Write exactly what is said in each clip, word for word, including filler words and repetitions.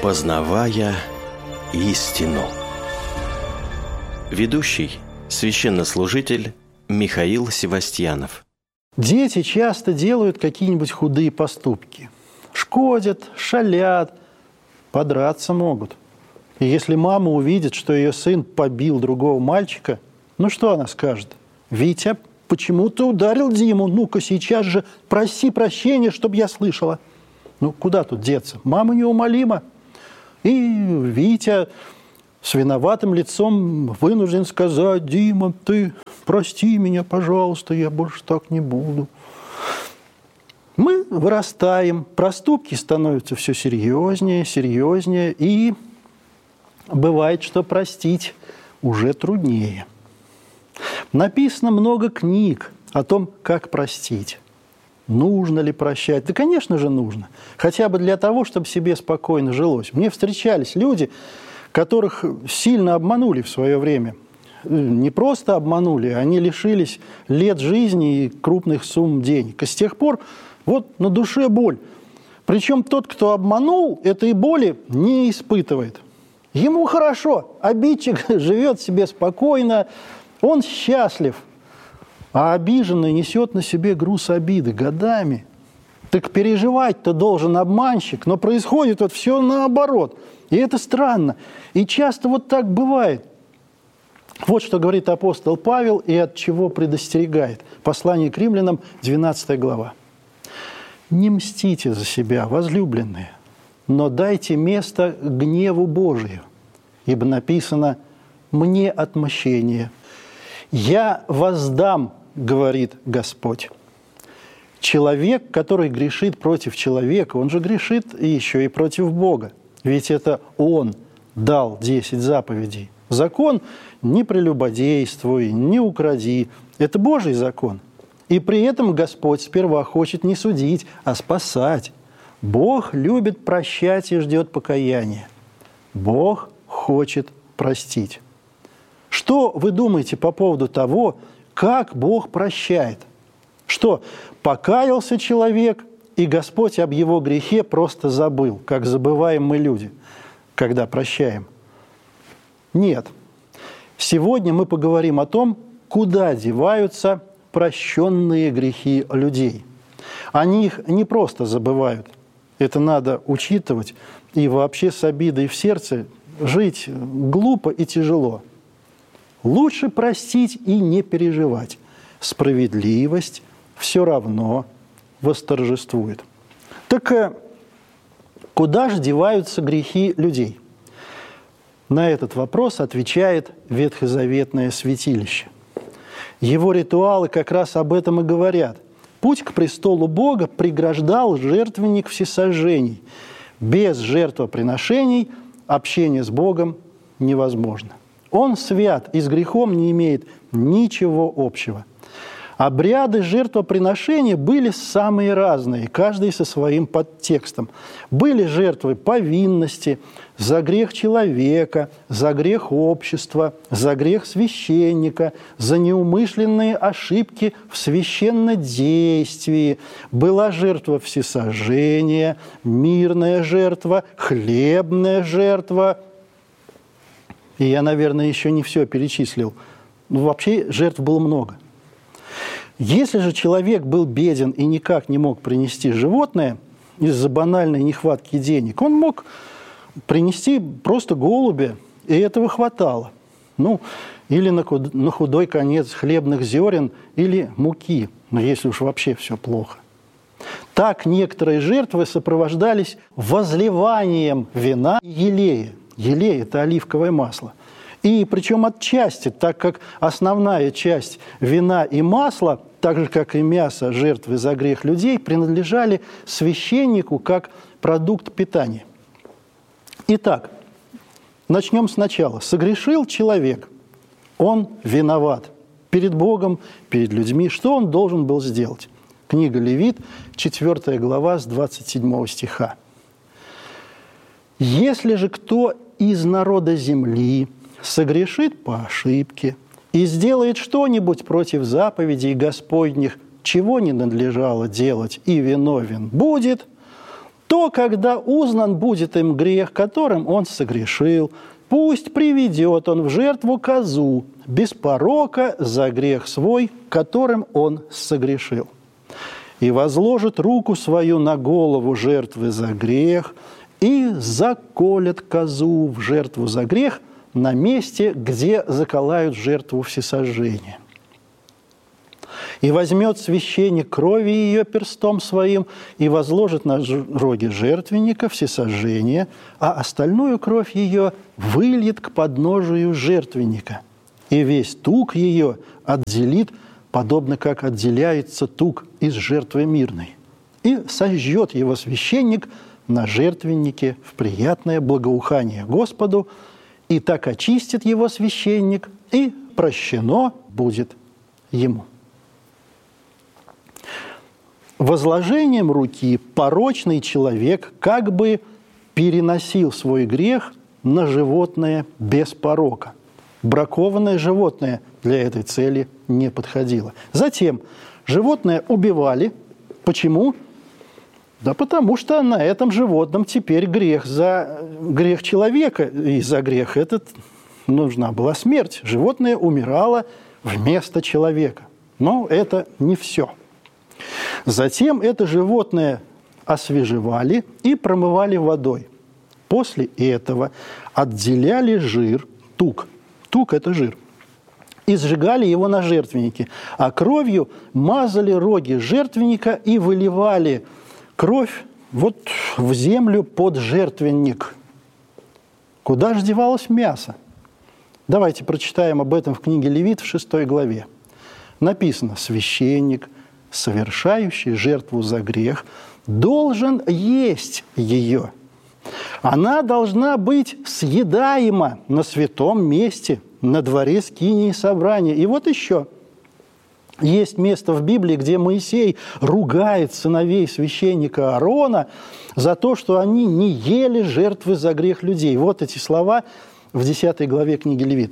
Познавая истину. Ведущий, священнослужитель Михаил Севастьянов. Дети часто делают какие-нибудь худые поступки. Шкодят, шалят, подраться могут. И если мама увидит, что ее сын побил другого мальчика, ну что она скажет? «Витя, почему ты ударил Диму? Ну-ка сейчас же проси прощения, чтобы я слышала». Ну куда тут деться? Мама неумолима. И Витя с виноватым лицом вынужден сказать: «Дима, ты прости меня, пожалуйста, я больше так не буду». Мы вырастаем, проступки становятся все серьезнее, серьезнее, и бывает, что простить уже труднее. Написано много книг о том, как простить. Нужно ли прощать? Да, конечно же, нужно. Хотя бы для того, чтобы себе спокойно жилось. Мне встречались люди, которых сильно обманули в свое время. Не просто обманули, они лишились лет жизни и крупных сумм денег. И с тех пор вот на душе боль. Причем тот, кто обманул, этой боли не испытывает. Ему хорошо, обидчик живет себе спокойно, он счастлив. А обиженный несет на себе груз обиды годами. Так переживать-то должен обманщик, но происходит вот все наоборот. И это странно. И часто вот так бывает. Вот что говорит апостол Павел и от чего предостерегает. Послание к римлянам, двенадцатая глава. «Не мстите за себя, возлюбленные, но дайте место гневу Божию, ибо написано: «Мне отмщение, я воздам, говорит Господь». Человек, который грешит против человека, он же грешит еще и против Бога. Ведь это Он дал десять заповедей. Закон «не прелюбодействуй», «не укради» – это Божий закон. И при этом Господь сперва хочет не судить, а спасать. Бог любит прощать и ждет покаяния. Бог хочет простить. Что вы думаете по поводу того, как Бог прощает? Что, покаялся человек, и Господь об его грехе просто забыл, как забываем мы люди, когда прощаем? Нет. Сегодня мы поговорим о том, куда деваются прощенные грехи людей. Они их не просто забывают. Это надо учитывать. И вообще с обидой в сердце жить глупо и тяжело. Лучше простить и не переживать. Справедливость все равно восторжествует. Так куда же деваются грехи людей? На этот вопрос отвечает ветхозаветное святилище. Его ритуалы как раз об этом и говорят. Путь к престолу Бога преграждал жертвенник всесожжений. Без жертвоприношений общение с Богом невозможно. Он свят и с грехом не имеет ничего общего. Обряды жертвоприношения были самые разные, каждый со своим подтекстом. Были жертвы повинности, за грех человека, за грех общества, за грех священника, за неумышленные ошибки в священнодействии. Была жертва всесожжения, мирная жертва, хлебная жертва. И я, наверное, еще не все перечислил. Но вообще жертв было много. Если же человек был беден и никак не мог принести животное из-за банальной нехватки денег, он мог принести просто голубя, и этого хватало. Ну, или на худой конец хлебных зерен, или муки, но если уж вообще все плохо. Так некоторые жертвы сопровождались возливанием вина и елея. Елей – это оливковое масло. И причем отчасти, так как основная часть вина и масла, так же, как и мясо жертвы за грех людей, принадлежали священнику как продукт питания. Итак, начнем сначала. Согрешил человек, он виноват перед Богом, перед людьми. Что он должен был сделать? Книга Левит, четвёртая глава, с двадцать седьмого стиха. «Если же кто из народа земли согрешит по ошибке и сделает что-нибудь против заповедей Господних, чего не надлежало делать, и виновен будет, то то, когда узнан будет им грех, которым он согрешил, пусть приведет он в жертву козу без порока за грех свой, которым он согрешил, и возложит руку свою на голову жертвы за грех, и заколет козу в жертву за грех на месте, где заколают жертву всесожжения. И возьмет священник крови ее перстом своим и возложит на роги жертвенника всесожжение, а остальную кровь ее выльет к подножию жертвенника. И весь тук ее отделит, подобно как отделяется тук из жертвы мирной. И сожжет его священник на жертвеннике в приятное благоухание Господу, и так очистит его священник, и прощено будет ему. Возложением руки порочный человек как бы переносил свой грех на животное без порока. Бракованное животное для этой цели не подходило. Затем животное убивали. Почему? Да потому что на этом животном теперь грех за грех человека, и за грех этот нужна была смерть. Животное умирало вместо человека. Но это не все. Затем это животное освежевали и промывали водой. После этого отделяли жир, тук. Тук – это жир. И сжигали его на жертвеннике. А кровью мазали роги жертвенника и выливали кровь вот в землю под жертвенник. Куда же девалось мясо? Давайте прочитаем об этом в книге Левит в шестой главе. Написано: священник, совершающий жертву за грех, должен есть ее. Она должна быть съедаема на святом месте, на дворе скинии собрания. И вот еще. Есть место в Библии, где Моисей ругает сыновей священника Аарона за то, что они не ели жертвы за грех людей. Вот эти слова в десятой главе книги Левит.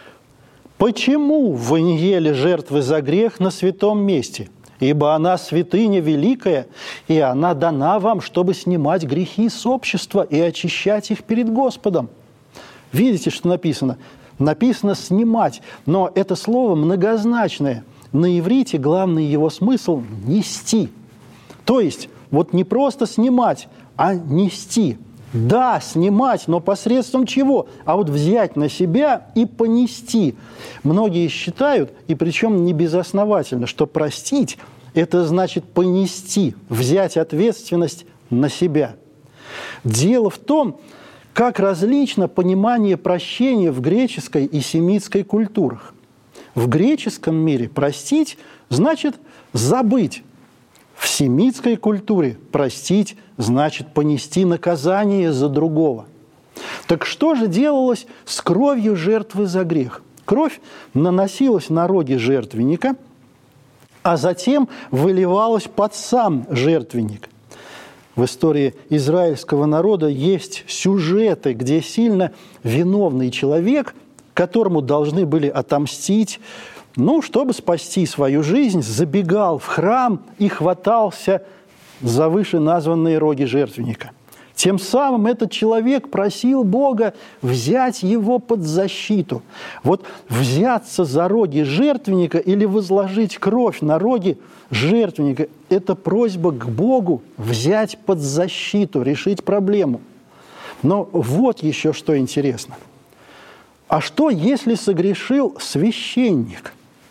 «Почему вы не ели жертвы за грех на святом месте? Ибо она святыня великая, и она дана вам, чтобы снимать грехи с общества и очищать их перед Господом». Видите, что написано? Написано «снимать», но это слово многозначное. На иврите главный его смысл – «нести». То есть, вот не просто снимать, а нести. Да, снимать, но посредством чего? А вот взять на себя и понести. Многие считают, и причем не безосновательно, что простить – это значит понести, взять ответственность на себя. Дело в том, как различно понимание прощения в греческой и семитской культурах. В греческом мире простить значит забыть. В семитской культуре простить значит понести наказание за другого. Так что же делалось с кровью жертвы за грех? Кровь наносилась на роги жертвенника, а затем выливалась под сам жертвенник. В истории израильского народа есть сюжеты, где сильно виновный человек, которому должны были отомстить, ну, чтобы спасти свою жизнь, забегал в храм и хватался за вышеназванные роги жертвенника. Тем самым этот человек просил Бога взять его под защиту. Вот взяться за роги жертвенника или возложить кровь на роги жертвенника – это просьба к Богу взять под защиту, решить проблему. Но вот еще что интересно. А что, если согрешил священник?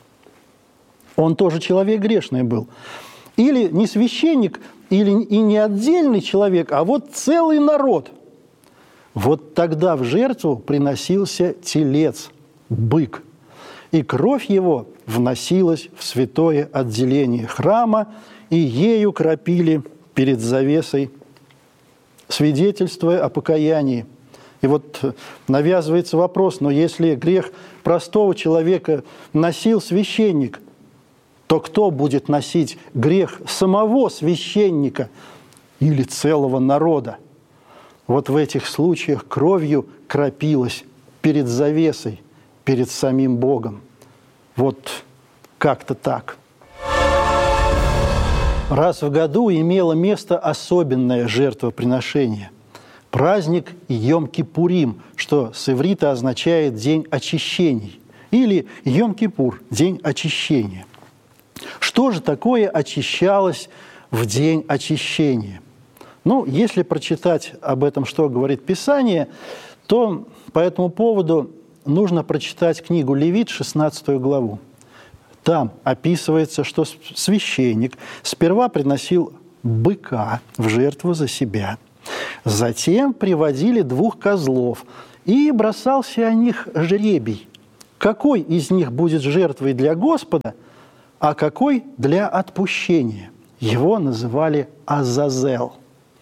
Он тоже человек грешный был. Или не священник, или и не отдельный человек, а вот целый народ. Вот тогда в жертву приносился телец, бык, и кровь его вносилась в святое отделение храма, и ею кропили перед завесой, свидетельствуя о покаянии. И вот навязывается вопрос, но если грех простого человека носил священник, то кто будет носить грех самого священника или целого народа? Вот в этих случаях кровью кропилась перед завесой, перед самим Богом. Вот как-то так. Раз в году имело место особенное жертвоприношение – праздник Йом-Кипурим, что с иврита означает «день очищений», или Йом-Кипур – «день очищения». Что же такое очищалось в день очищения? Ну, если прочитать об этом, что говорит Писание, то по этому поводу нужно прочитать книгу Левит, шестнадцатую главу. Там описывается, что священник сперва приносил быка в жертву за себя, затем приводили двух козлов, и бросался о них жребий, какой из них будет жертвой для Господа, а какой для отпущения. Его называли Азазел.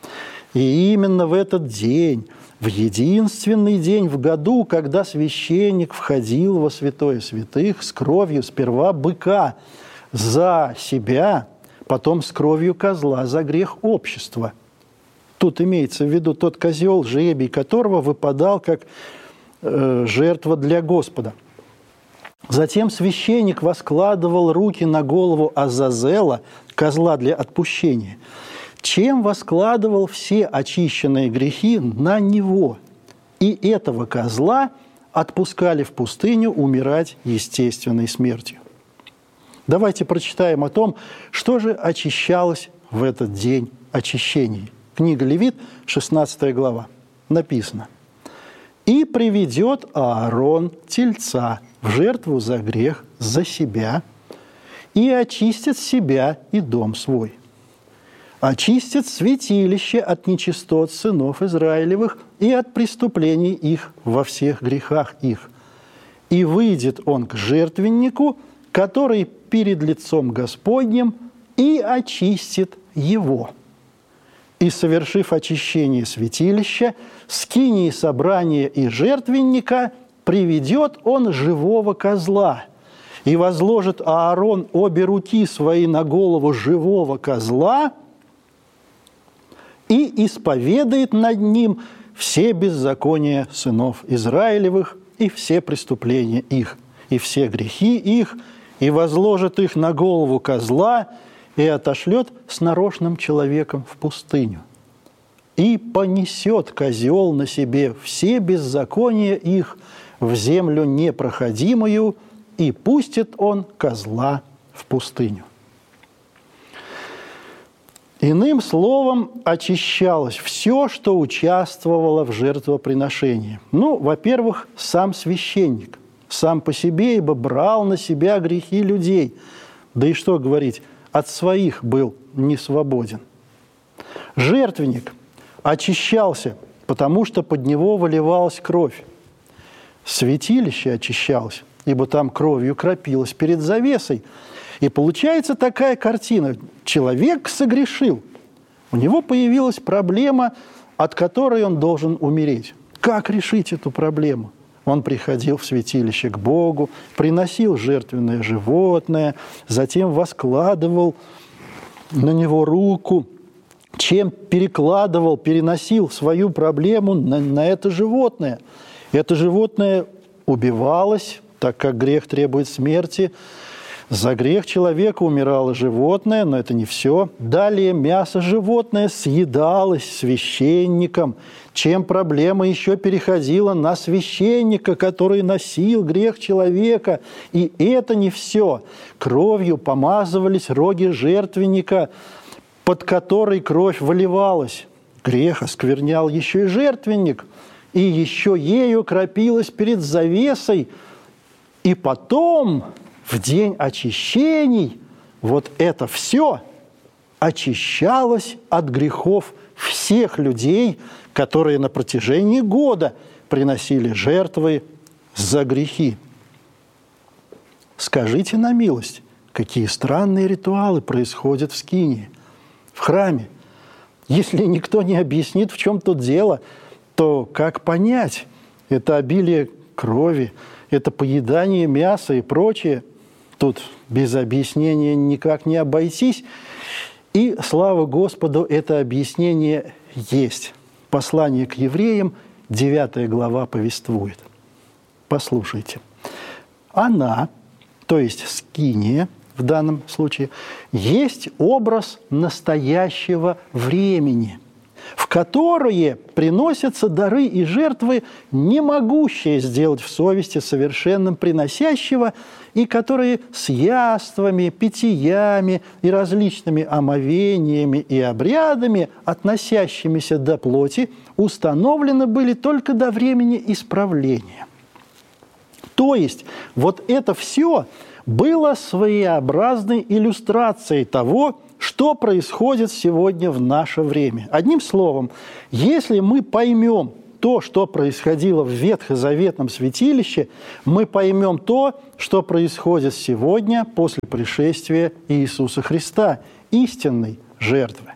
И именно в этот день, в единственный день в году, когда священник входил во святое святых с кровью сперва быка за себя, потом с кровью козла за грех общества. Тут имеется в виду тот козел, жребий которого выпадал как э, жертва для Господа. Затем священник воскладывал руки на голову Азазела, козла для отпущения, чем воскладывал все очищенные грехи на него. И этого козла отпускали в пустыню умирать естественной смертью. Давайте прочитаем о том, что же очищалось в этот день очищения. Книга Левит, шестнадцатая глава. Написано: «И приведет Аарон тельца в жертву за грех за себя, и очистит себя и дом свой. Очистит святилище от нечистот сынов Израилевых и от преступлений их во всех грехах их. И выйдет он к жертвеннику, который перед лицом Господним, и очистит его. И, совершив очищение святилища, скинии собрания и жертвенника, приведет он живого козла, и возложит Аарон обе руки свои на голову живого козла, и исповедает над ним все беззакония сынов Израилевых и все преступления их, и все грехи их, и возложит их на голову козла, и отошлет с нарочным человеком в пустыню. И понесет козел на себе все беззакония их в землю непроходимую, и пустит он козла в пустыню». Иным словом, очищалось все, что участвовало в жертвоприношении. Ну, во-первых, сам священник, сам по себе, ибо брал на себя грехи людей. Да и что говорить, от своих был не свободен. Жертвенник очищался, потому что под него выливалась кровь. Святилище очищалось, ибо там кровью кропилось перед завесой. И получается такая картина. Человек согрешил. У него появилась проблема, от которой он должен умереть. Как решить эту проблему? Он приходил в святилище к Богу, приносил жертвенное животное, затем воскладывал на него руку, чем перекладывал, переносил свою проблему на, на это животное. Это животное убивалось, так как грех требует смерти. За грех человека умирало животное, но это не все. Далее мясо животное съедалось священником, чем проблема еще переходила на священника, который носил грех человека. И это не все. Кровью помазывались роги жертвенника, под который кровь выливалась. Грех осквернял еще и жертвенник, и еще ею кропилась перед завесой. И потом, в день очищений, вот это все очищалось от грехов всех людей, которые на протяжении года приносили жертвы за грехи. Скажите на милость, какие странные ритуалы происходят в скинии, в храме. Если никто не объяснит, в чем тут дело, то как понять это обилие крови, это поедание мяса и прочее? Тут без объяснения никак не обойтись. И, слава Господу, это объяснение есть. Послание к евреям, девятая глава, повествует. Послушайте. Она, то есть скиния, в данном случае, есть образ настоящего времени, в которое приносятся дары и жертвы, не могущие сделать в совести совершенным приносящего, и которые с яствами, питьями и различными омовениями и обрядами, относящимися до плоти, установлены были только до времени исправления. То есть вот это все было своеобразной иллюстрацией того, что происходит сегодня в наше время. Одним словом, если мы поймем то, что происходило в ветхозаветном святилище, мы поймем то, что происходит сегодня после пришествия Иисуса Христа, истинной жертвы.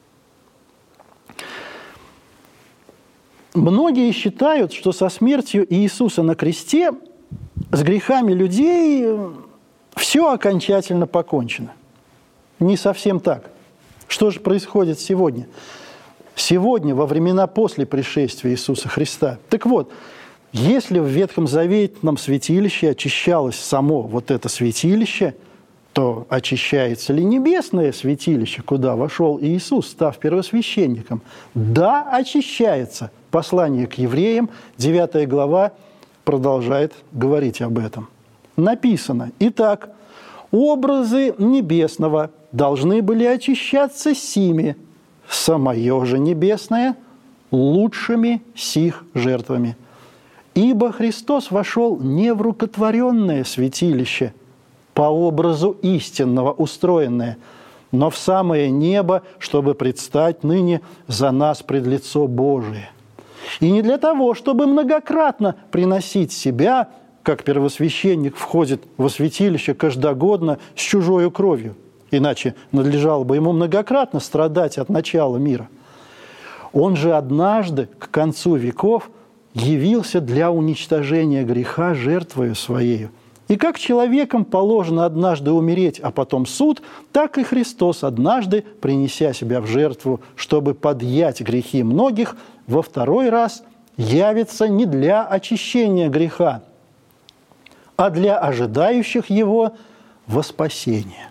Многие считают, что со смертью Иисуса на кресте с грехами людей все окончательно покончено. Не совсем так. Что же происходит сегодня? Сегодня, во времена после пришествия Иисуса Христа. Так вот, если в Ветхом Заветном святилище очищалось само вот это святилище, то очищается ли небесное святилище, куда вошел Иисус, став первосвященником? Да, очищается. Послание к евреям, девятая глава, продолжает говорить об этом. Написано: «Итак, образы небесного должны были очищаться сими, самое же небесное лучшими сих жертвами. Ибо Христос вошел не в рукотворенное святилище, по образу истинного устроенное, но в самое небо, чтобы предстать ныне за нас пред лицо Божие. И не для того, чтобы многократно приносить себя, как первосвященник входит во святилище каждогодно с чужою кровью, иначе надлежало бы ему многократно страдать от начала мира. Он же однажды, к концу веков, явился для уничтожения греха жертвою Своею. И как человеком положено однажды умереть, а потом суд, так и Христос однажды, принеся себя в жертву, чтобы подъять грехи многих, во второй раз явится не для очищения греха, а для ожидающих его во спасение».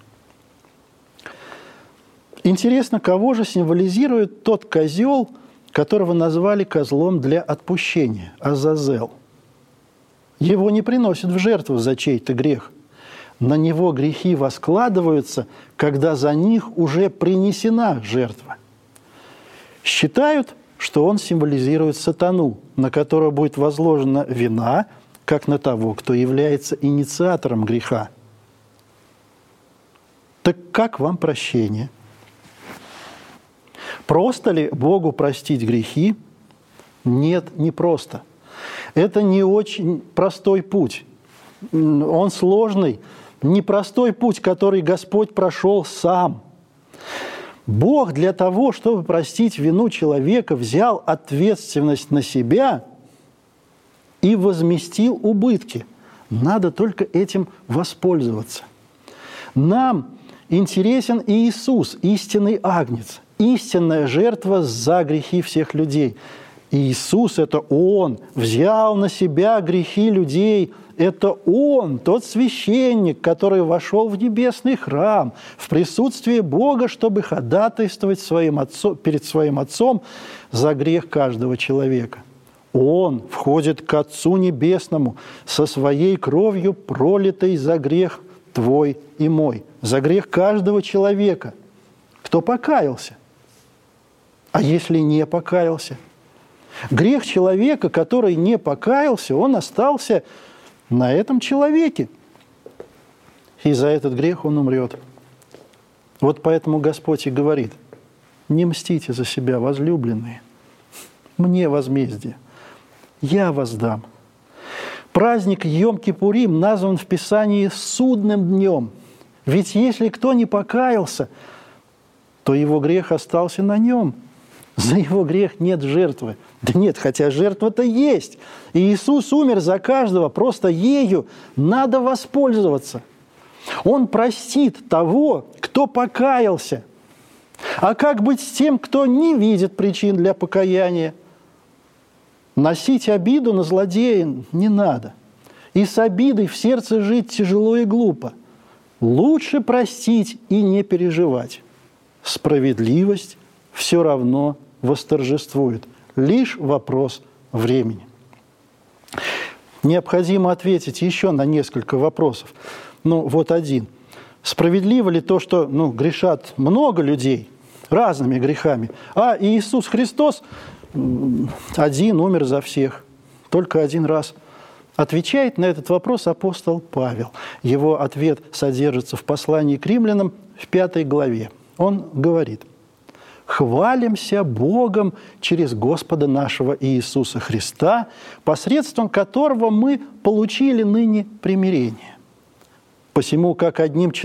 Интересно, кого же символизирует тот козел, которого назвали козлом для отпущения, Азазел? Его не приносят в жертву за чей-то грех. На него грехи воскладываются, когда за них уже принесена жертва. Считают, что он символизирует сатану, на которого будет возложена вина, как на того, кто является инициатором греха. Так как вам прощение? Просто ли Богу простить грехи? Нет, не просто. Это не очень простой путь. Он сложный, непростой путь, который Господь прошел сам. Бог для того, чтобы простить вину человека, взял ответственность на себя и возместил убытки. Надо только этим воспользоваться. Нам интересен Иисус, истинный агнец, истинная жертва за грехи всех людей. Иисус – это Он, взял на себя грехи людей. Это Он, тот священник, который вошел в небесный храм, в присутствие Бога, чтобы ходатайствовать своим отцом, перед своим Отцом за грех каждого человека. Он входит к Отцу Небесному со своей кровью, пролитой за грех твой и мой, за грех каждого человека, кто покаялся. А если не покаялся? Грех человека, который не покаялся, он остался на этом человеке. И за этот грех он умрет. Вот поэтому Господь и говорит: не мстите за себя, возлюбленные, мне возмездие, я воздам. Праздник Йом-Кипурим назван в Писании судным днем. Ведь если кто не покаялся, то его грех остался на нем. За его грех нет жертвы. Да нет, хотя жертва-то есть. И Иисус умер за каждого, просто ею надо воспользоваться. Он простит того, кто покаялся. А как быть с тем, кто не видит причин для покаяния? Носить обиду на злодея не надо. И с обидой в сердце жить тяжело и глупо. Лучше простить и не переживать. Справедливость все равно восторжествует. Лишь вопрос времени. Необходимо ответить еще на несколько вопросов. Ну, вот один. Справедливо ли то, что ну, грешат много людей разными грехами, а Иисус Христос один умер за всех, только один раз? Отвечает на этот вопрос апостол Павел. Его ответ содержится в послании к римлянам в пятой главе. Он говорит: «Хвалимся Богом через Господа нашего Иисуса Христа, посредством которого мы получили ныне примирение. Посему, как одним человеком,